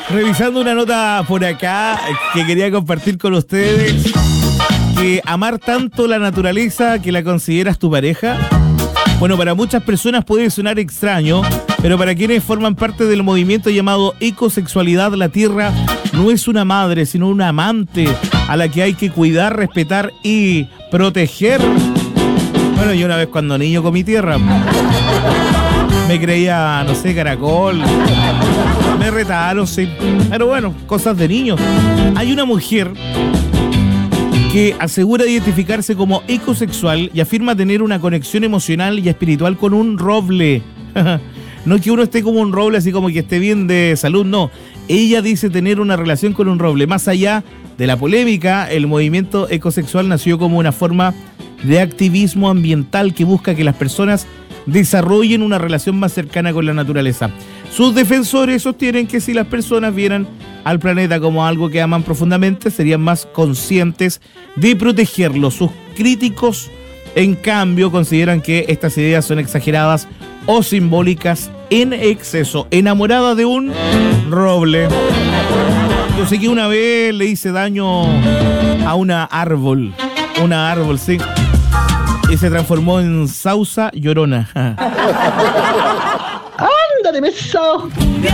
Revisando una nota por acá que quería compartir con ustedes, que amar tanto la naturaleza que la consideras tu pareja. Bueno, para muchas personas puede sonar extraño, pero para quienes forman parte del movimiento llamado ecosexualidad, la tierra no es una madre, sino una amante a la que hay que cuidar, respetar y proteger. Bueno, yo una vez cuando niño comí tierra. Me creía, no sé, caracol. Me retaron, sí. Pero bueno, cosas de niños. Hay una mujer que asegura identificarse como ecosexual y afirma tener una conexión emocional y espiritual con un roble. No es que uno esté como un roble, así como que esté bien de salud, no. Ella dice tener una relación con un roble. Más allá de la polémica, el movimiento ecosexual nació como una forma de activismo ambiental que busca que las personas desarrollen una relación más cercana con la naturaleza. Sus defensores sostienen que si las personas vieran al planeta como algo que aman profundamente, serían más conscientes de protegerlo. Sus críticos, en cambio, consideran que estas ideas son exageradas o simbólicas en exceso. Enamorada de un roble. Yo sé que una vez le hice daño a una árbol, sí, y se transformó en sausa llorona. ¡Ándale, pesado!